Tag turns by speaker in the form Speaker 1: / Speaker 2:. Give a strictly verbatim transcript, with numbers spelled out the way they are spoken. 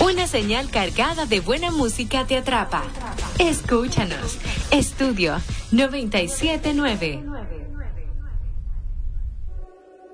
Speaker 1: Una señal cargada de buena música te atrapa. Escúchanos. Estudio noventa y siete nueve.